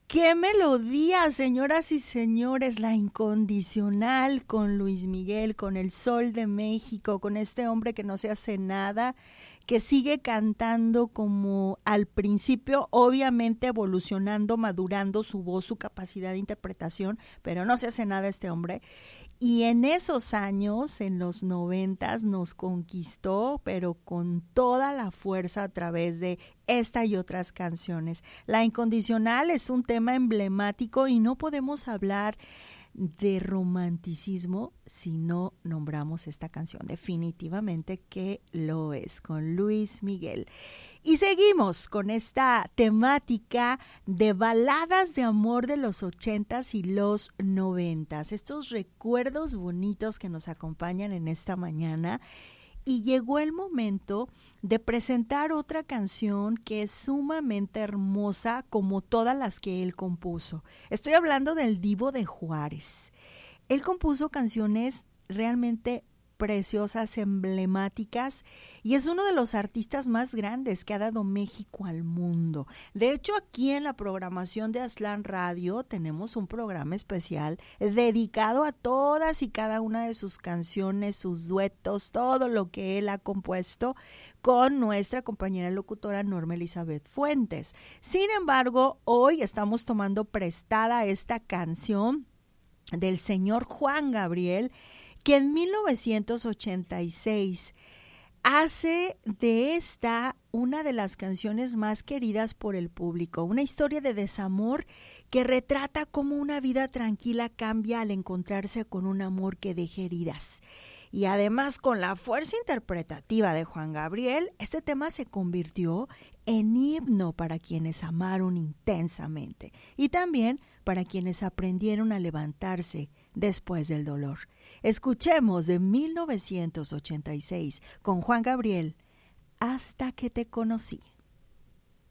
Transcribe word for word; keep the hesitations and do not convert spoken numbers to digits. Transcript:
¡Qué melodía, señoras y señores! La Incondicional con Luis Miguel, con El Sol de México, con este hombre que no se hace nada, que sigue cantando como al principio, obviamente evolucionando, madurando su voz, su capacidad de interpretación, pero no se hace nada este hombre. Y en esos años, en los noventas, nos conquistó, pero con toda la fuerza a través de esta y otras canciones. La Incondicional es un tema emblemático y no podemos hablar de romanticismo si no nombramos esta canción. Definitivamente que lo es, con Luis Miguel. Y seguimos con esta temática de baladas de amor de los ochentas y los noventas, estos recuerdos bonitos que nos acompañan en esta mañana. Y llegó el momento de presentar otra canción que es sumamente hermosa, como todas las que él compuso. Estoy hablando del Divo de Juárez. Él compuso canciones realmente preciosas, emblemáticas, y es uno de los artistas más grandes que ha dado México al mundo. De hecho, aquí en la programación de Aztlán Radio tenemos un programa especial dedicado a todas y cada una de sus canciones, sus duetos, todo lo que él ha compuesto con nuestra compañera locutora Norma Elizabeth Fuentes. Sin embargo, hoy estamos tomando prestada esta canción del señor Juan Gabriel, que en mil novecientos ochenta y seis hace de esta una de las canciones más queridas por el público, una historia de desamor que retrata cómo una vida tranquila cambia al encontrarse con un amor que deja heridas. Y además, con la fuerza interpretativa de Juan Gabriel, este tema se convirtió en himno para quienes amaron intensamente y también para quienes aprendieron a levantarse después del dolor. Escuchemos de mil novecientos ochenta y seis con Juan Gabriel, Hasta que te conocí.